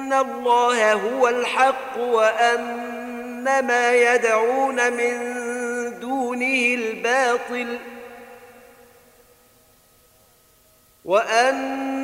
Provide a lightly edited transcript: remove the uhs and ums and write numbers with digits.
أن الله هو الحق وأن ما يدعون من دونه الباطل وأن